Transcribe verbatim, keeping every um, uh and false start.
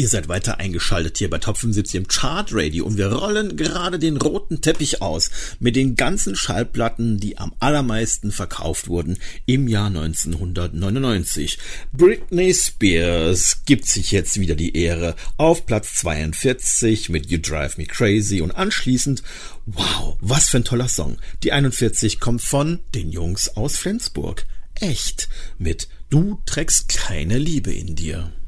Ihr seid weiter eingeschaltet hier bei Top fünfundsiebzig im Chart Radio und wir rollen gerade den roten Teppich aus mit den ganzen Schallplatten, die am allermeisten verkauft wurden im Jahr neunzehnhundertneunundneunzig. Britney Spears gibt sich jetzt wieder die Ehre auf Platz zweiundvierzig mit You Drive Me Crazy und anschließend, wow, was für ein toller Song. Die einundvierzig kommt von den Jungs aus Flensburg. Echt mit Du trägst keine Liebe in dir.